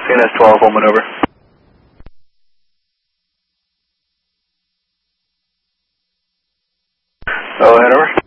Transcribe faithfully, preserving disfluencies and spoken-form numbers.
P N S twelve, Holman over. Oh, head over.